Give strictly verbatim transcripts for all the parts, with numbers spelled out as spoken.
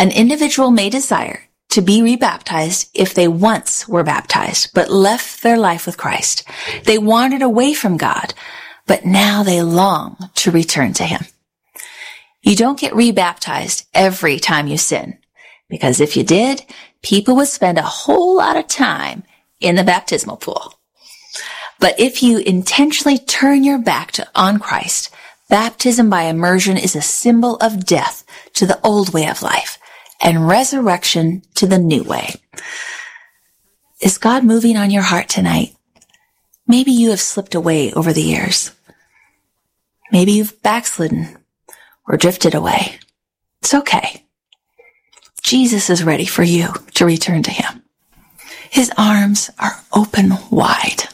An individual may desire to be rebaptized if they once were baptized, but left their life with Christ. They wandered away from God, but now they long to return to Him. You don't get rebaptized every time you sin, because if you did, people would spend a whole lot of time in the baptismal pool. But if you intentionally turn your back to, on Christ, baptism by immersion is a symbol of death to the old way of life and resurrection to the new way. Is God moving on your heart tonight? Maybe you have slipped away over the years. Maybe you've backslidden or drifted away. It's okay. Jesus is ready for you to return to Him. His arms are open wide.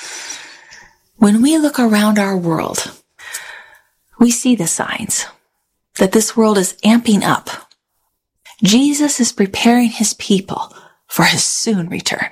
When we look around our world, we see the signs that this world is amping up. Jesus is preparing His people for His soon return.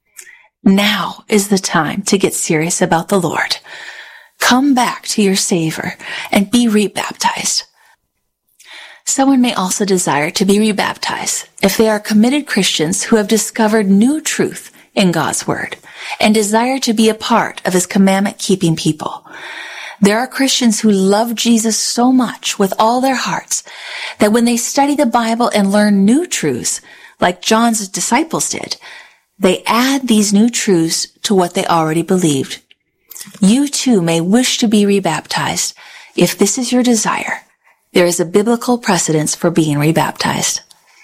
Now is the time to get serious about the Lord. Come back to your Savior and be rebaptized. Someone may also desire to be rebaptized if they are committed Christians who have discovered new truth in God's Word and desire to be a part of His commandment-keeping people. There are Christians who love Jesus so much with all their hearts that when they study the Bible and learn new truths, like John's disciples did, they add these new truths to what they already believed. You too may wish to be rebaptized. If this is your desire, there is a biblical precedence for being rebaptized.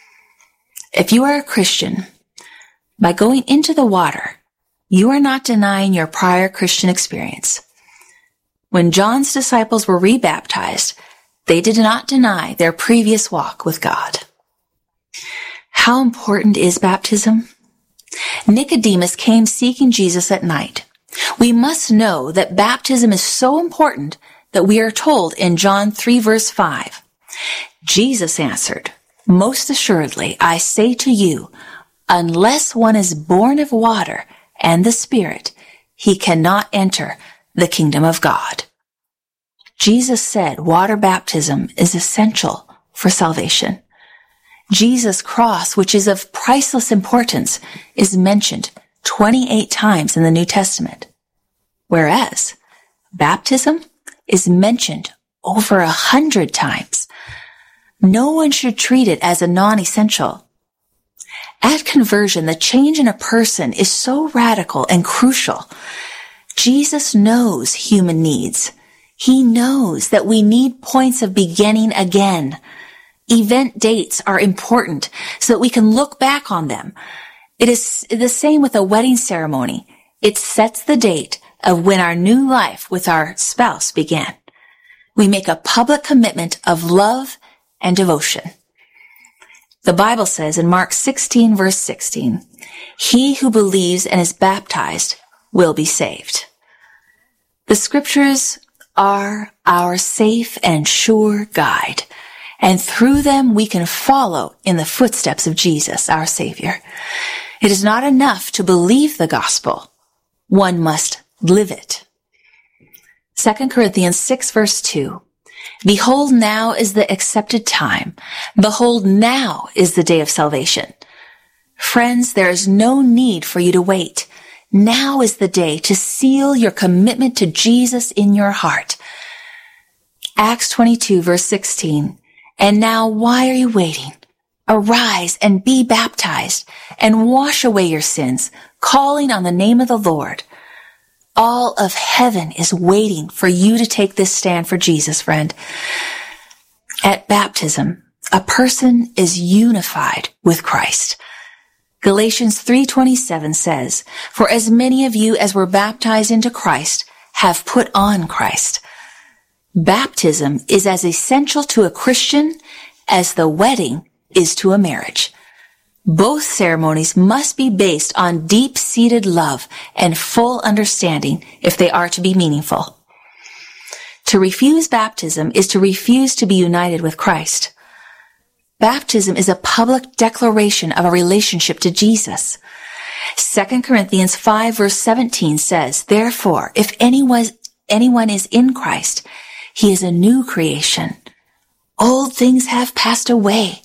If you are a Christian, by going into the water, you are not denying your prior Christian experience. When John's disciples were rebaptized, they did not deny their previous walk with God. How important is baptism? Nicodemus came seeking Jesus at night. We must know that baptism is so important that we are told in John three verse five, Jesus answered, "Most assuredly, I say to you, unless one is born of water and the Spirit, he cannot enter the kingdom of God." Jesus said water baptism is essential for salvation. Jesus' cross, which is of priceless importance, is mentioned twenty-eight times in the New Testament, whereas baptism is mentioned over a hundred times. No one should treat it as a non-essential. At conversion, the change in a person is so radical and crucial. Jesus knows human needs. He knows that we need points of beginning again. Event dates are important so that we can look back on them. It is the same with a wedding ceremony. It sets the date of when our new life with our spouse began. We make a public commitment of love and devotion. The Bible says in Mark sixteen verse sixteen, "He who believes and is baptized will be saved." The scriptures are our safe and sure guide, and through them we can follow in the footsteps of Jesus, our Savior. It is not enough to believe the gospel. One must live it. Second Corinthians six verse two, "Behold, now is the accepted time. Behold, now is the day of salvation." Friends, there is no need for you to wait. Now is the day to seal your commitment to Jesus in your heart. Acts twenty-two verse sixteen, "And now why are you waiting? Arise and be baptized and wash away your sins, calling on the name of the Lord." All of heaven is waiting for you to take this stand for Jesus, friend. At baptism, a person is unified with Christ. Galatians three twenty-seven says, "For as many of you as were baptized into Christ have put on Christ." Baptism is as essential to a Christian as the wedding is to a marriage. Both ceremonies must be based on deep-seated love and full understanding if they are to be meaningful. To refuse baptism is to refuse to be united with Christ. Baptism is a public declaration of a relationship to Jesus. Second Corinthians five verse seventeen says, "Therefore, if anyone, anyone is in Christ, he is a new creation. Old things have passed away.